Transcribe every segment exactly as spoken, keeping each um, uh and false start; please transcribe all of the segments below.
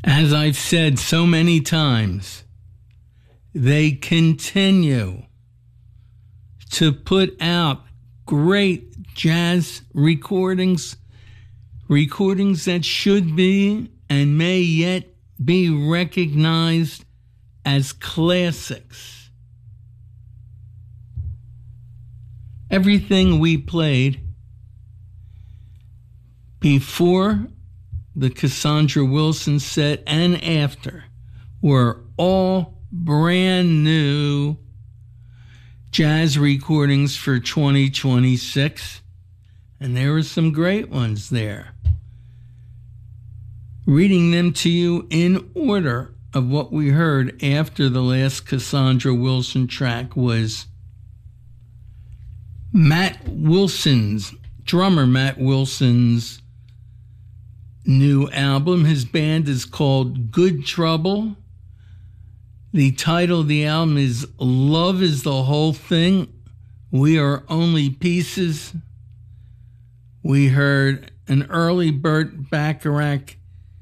As I've said so many times, they continue to put out great jazz recordings, recordings that should be and may yet be recognized as classics. Everything we played before the Cassandra Wilson set and after were all brand new jazz recordings for twenty twenty-six, and there were some great ones there. Reading them to you in order of what we heard after the last Cassandra Wilson track was Matt Wilson's, drummer Matt Wilson's new album. His band is called Good Trouble. The title of the album is Love is the Whole Thing. We Are Only Pieces. We heard an early Burt Bacharach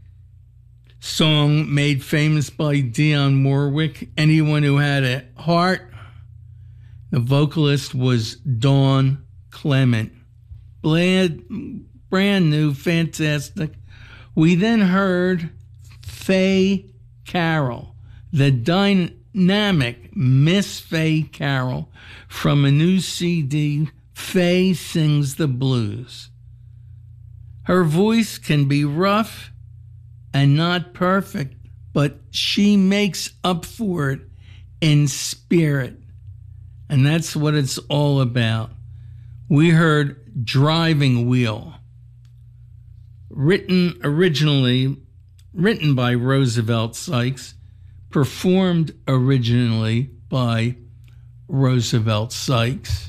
song made famous by Dionne Warwick, Anyone Who Had a Heart. The vocalist was Dawn Clement. Brand, brand new, fantastic. We then heard Faye Carroll, the dynamic Miss Faye Carroll, from a new C D, Faye Sings the Blues. Her voice can be rough and not perfect, but she makes up for it in spirit. And that's what it's all about. We heard Driving Wheel, written originally, written by Roosevelt Sykes, performed originally by Roosevelt Sykes.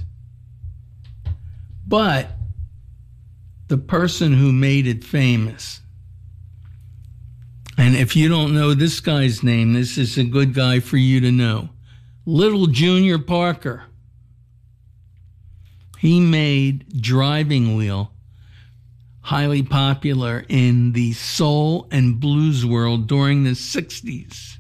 But the person who made it famous, and if you don't know this guy's name, this is a good guy for you to know, Little Junior Parker. He made Driving Wheel highly popular in the soul and blues world during the sixties.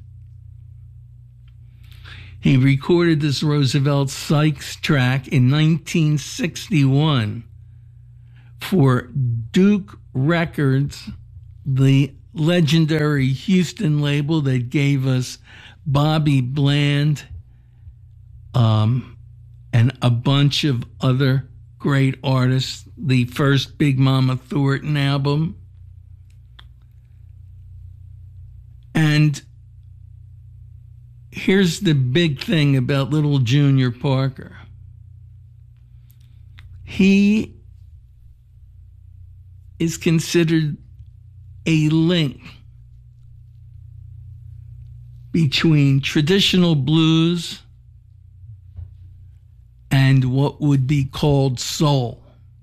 He recorded this Roosevelt Sykes track in nineteen sixty-one for Duke Records, the legendary Houston label that gave us Bobby Bland um, and a bunch of other great artists, the first Big Mama Thornton album. And here's the big thing about Little Junior Parker. He is considered a link between traditional blues and what would be called soul.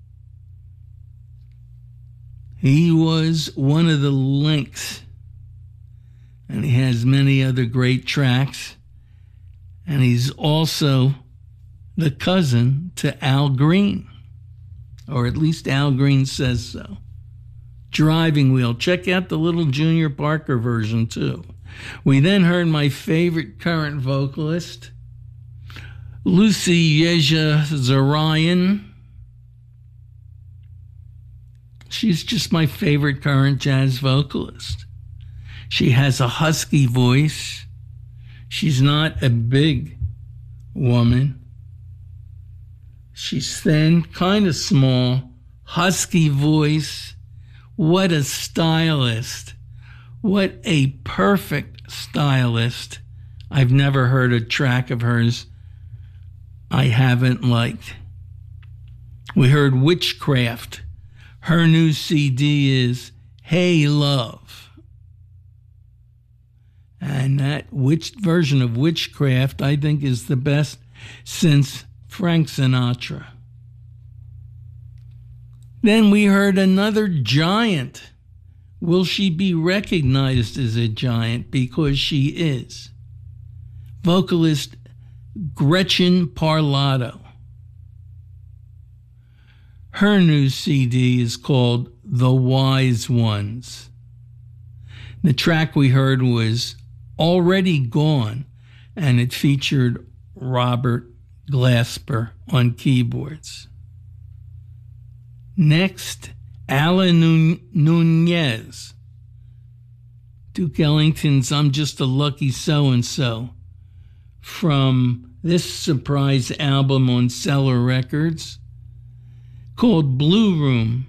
He was one of the links, and he has many other great tracks, and he's also the cousin to Al Green, or at least Al Green says so. Driving Wheel. Check out the Little Junior Parker version too. We then heard my favorite current vocalist, Lucy Yejazarian. She's just my favorite current jazz vocalist. She has a husky voice. She's not a big woman. She's thin, kind of small, husky voice. What a stylist. What a perfect stylist. I've never heard a track of hers I haven't liked. We heard Witchcraft. Her new C D is Hey Love. And that which version of Witchcraft I think is the best since Frank Sinatra. Then we heard another giant. Will she be recognized as a giant? Because she is. Vocalist Gretchen Parlato. Her new C D is called The Wise Ones. The track we heard was Already Gone, and it featured Robert Glasper on keyboards. Next, Alan Nunez, Duke Ellington's I'm Just a Lucky So-and-So, from this surprise album on Cellar Records called Blue Room.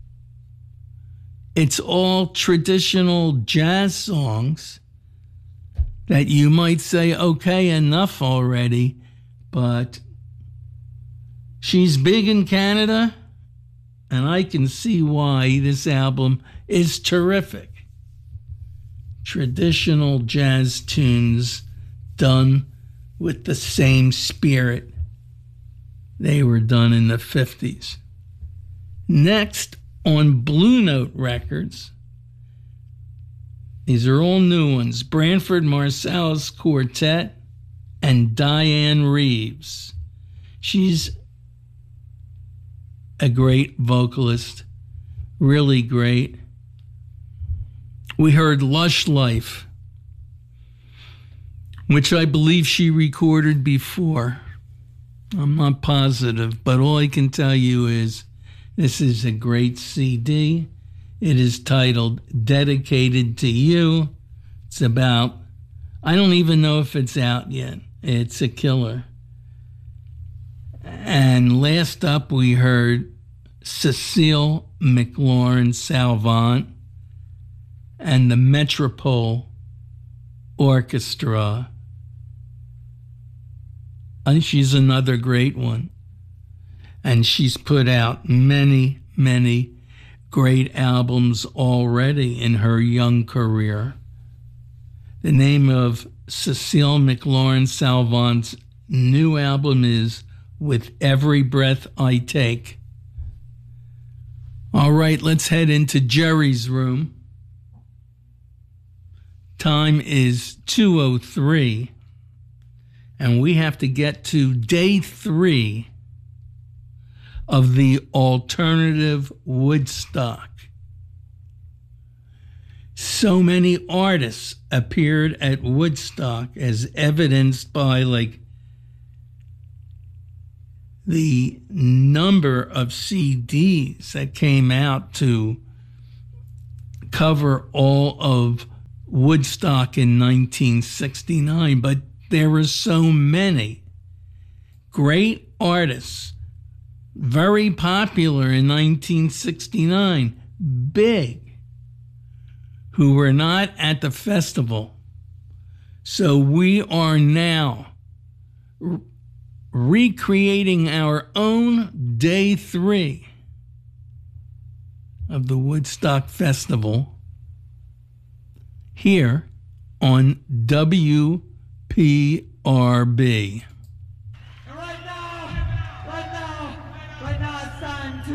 It's all traditional jazz songs that you might say, okay, enough already, but she's big in Canada, and I can see why this album is terrific. Traditional jazz tunes done with the same spirit they were done in the fifties. Next, on Blue Note Records, these are all new ones, Branford Marsalis Quartet and Diane Reeves. She's a great vocalist, really great. We heard Lush Life, which I believe she recorded before. I'm not positive, but all I can tell you is this is a great C D. It is titled Dedicated to You. It's about, I don't even know if it's out yet. It's a killer. And last up, we heard Cecile McLaurin Salvant and the Metropole Orchestra. And she's another great one. And she's put out many, many great albums already in her young career. The name of Cecile McLaurin Salvant's new album is With Every Breath I Take. All right, let's head into Jerry's room. Time is two oh three, and we have to get to day three of the alternative Woodstock. So many artists appeared at Woodstock, as evidenced by like the number of C Ds that came out to cover all of Woodstock in nineteen sixty-nine. But there were so many great artists, very popular in nineteen sixty-nine, big, who were not at the festival. So we are now re- recreating our own day three of the Woodstock Festival here on W P R B.